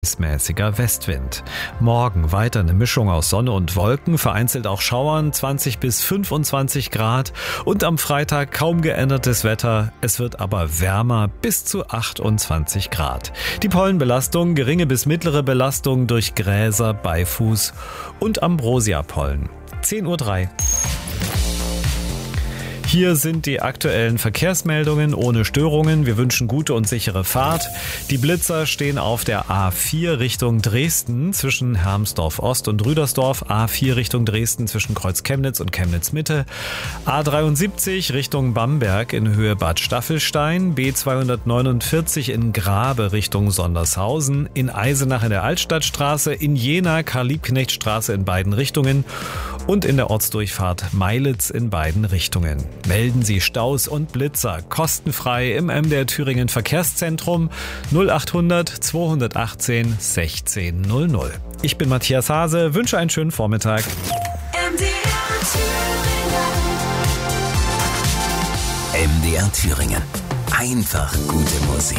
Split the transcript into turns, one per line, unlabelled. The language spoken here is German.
Mäßiger Westwind. Morgen weiter eine Mischung aus Sonne und Wolken, vereinzelt auch Schauern, 20 bis 25 Grad und am Freitag kaum geändertes Wetter. Es wird aber wärmer, bis zu 28 Grad. Die Pollenbelastung, geringe bis mittlere Belastung durch Gräser, Beifuß und Ambrosia-Pollen. 10:03 Uhr. Hier sind die aktuellen Verkehrsmeldungen ohne Störungen. Wir wünschen gute und sichere Fahrt. Die Blitzer stehen auf der A4 Richtung Dresden zwischen Hermsdorf Ost und Rüdersdorf. A4 Richtung Dresden zwischen Kreuz Chemnitz und Chemnitz Mitte. A73 Richtung Bamberg in Höhe Bad Staffelstein. B249 in Grabe Richtung Sondershausen. In Eisenach in der Altstadtstraße. In Jena Karl-Liebknecht-Straße in beiden Richtungen. Und in der Ortsdurchfahrt Meilitz in beiden Richtungen. Melden Sie Staus und Blitzer kostenfrei im MDR Thüringen Verkehrszentrum 0800 218 1600. Ich bin Matthias Hase, wünsche einen schönen Vormittag.
MDR Thüringen. Einfach gute Musik.